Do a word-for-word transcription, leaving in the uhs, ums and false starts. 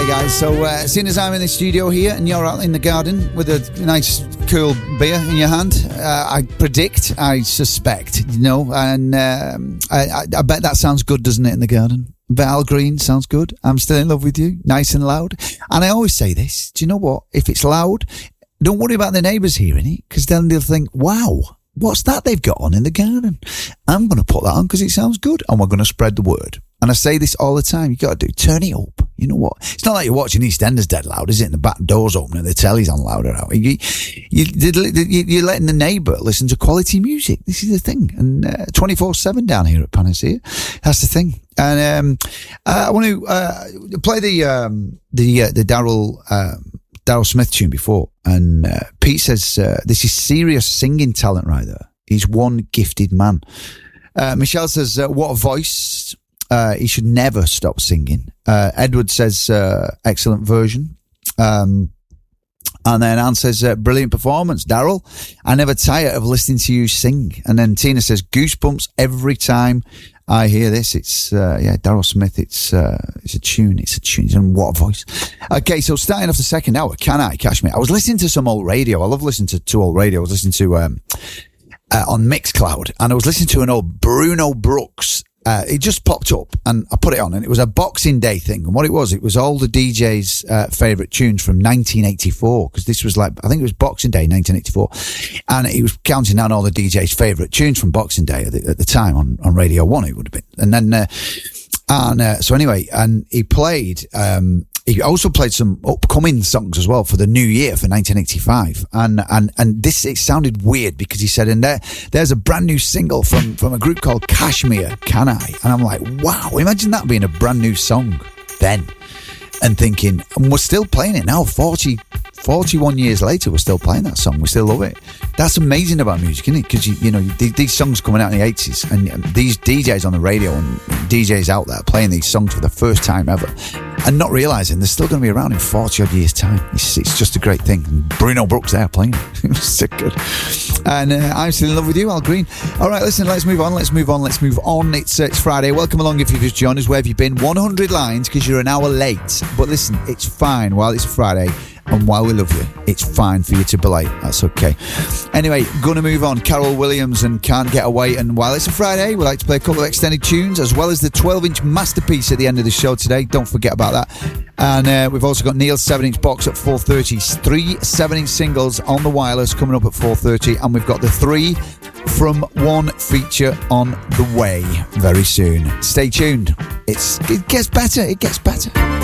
guys. So, uh, as soon as I'm in the studio here and you're out in the garden with a nice, cool beer in your hand, uh, I predict, I suspect, you know, and um, I, I, I bet that sounds good, doesn't it, in the garden? I bet Al Green sounds good. I'm still in love with you, nice and loud. And I always say this, do you know what? If it's loud, don't worry about the neighbours hearing it, because then they'll think, wow, what's that they've got on in the garden? I'm going to put that on because it sounds good, and we're going to spread the word. And I say this all the time. You got to do, turn it up. You know what? It's not like you're watching EastEnders dead loud, is it? And the back door's open and the telly's on louder out. You, you, you're letting the neighbour listen to quality music. This is the thing. And uh, twenty-four seven down here at Panacea. That's the thing. And um, uh, I want to uh, play the um, the uh, the Daryl um, Daryl Smith tune before. And uh, Pete says uh, this is serious singing talent right there. He's one gifted man. Uh, Michelle says, uh, what a voice. Uh, he should never stop singing. Uh, Edward says, uh, excellent version. Um, and then Anne says, uh, brilliant performance, Daryl. I never tire of listening to you sing. And then Tina says, goosebumps every time I hear this. It's, uh, yeah, Daryl Smith. It's, uh, it's a tune. It's a tune. And what a voice. Okay. So starting off the second hour, Can I Cash Me? I was listening to some old radio. I love listening to, to old radio. I was listening to, um, uh, on Mixcloud, and I was listening to an old Bruno Brooks. Uh, it just popped up and I put it on, and it was a Boxing Day thing. And what it was, it was all the D J's uh, favourite tunes from nineteen eighty-four, because this was like, I think it was Boxing Day nineteen eighty-four. And he was counting down all the D J's favourite tunes from Boxing Day at the, at the time on, on Radio one, it would have been. And then, uh, and, uh, so anyway, and he played, um, he also played some upcoming songs as well for the new year for nineteen eighty-five. And, and, and this, it sounded weird because he said, and there, there's a brand new single from, from a group called Kashmir, Can I? And I'm like, wow, imagine that being a brand new song then. And thinking, and we're still playing it now, forty, forty-one years later, we're still playing that song. We still love it. That's amazing about music, isn't it? Because, you, you know, these, these songs coming out in the eighties, and these D Js on the radio and D Js out there playing these songs for the first time ever, and not realising they're still going to be around in forty odd years' time. It's, it's just a great thing. And Bruno Brooks there playing it. It was so good. And uh, I'm still in love with you, Al Green. All right, listen, let's move on. Let's move on. Let's move on. It's, uh, it's Friday. Welcome along if you've just joined us. Where have you been? one hundred lines because you're an hour late. But listen, it's fine while it's Friday. And while we love you, it's fine for you to be late. That's okay. Anyway, gonna move on. Carol Williams and Can't Get Away. And while it's a Friday, we like to play a couple of extended tunes, as well as the twelve-inch masterpiece at the end of the show today. Don't forget about that. And uh, we've also got Neil's seven-inch box at four thirty. Three seven-inch singles on the wireless coming up at four thirty. And we've got the three from one feature on the way very soon. Stay tuned. It's, it gets better. It gets better.